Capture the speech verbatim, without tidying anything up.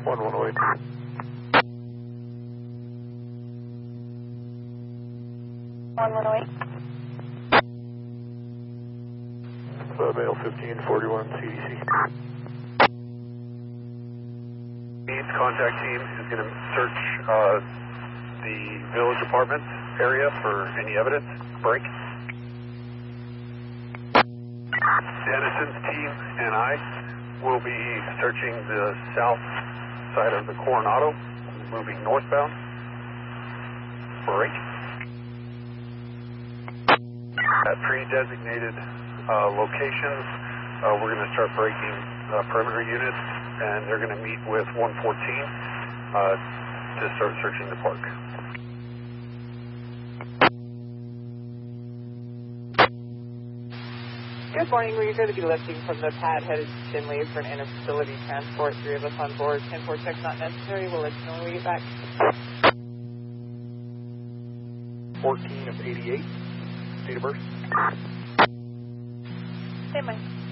one one oh eight. one one oh eight. Uh, male fifteen forty-one C D C. Contact team is going to search uh, the village apartments area for any evidence. Break. Denison's team and I will be searching the south side of the Coronado, moving northbound. Break. At pre-designated uh, locations, uh, we're going to start breaking uh, perimeter units, and they're going to meet with one fourteen uh, to start searching the park. Good morning. We're going to be lifting from the pad headed to Tinley for an inter-facility transport. Three of us on board. ten four check not necessary. We'll let you know when we get back. fourteen of eighty-eight. Date of birth. Same way.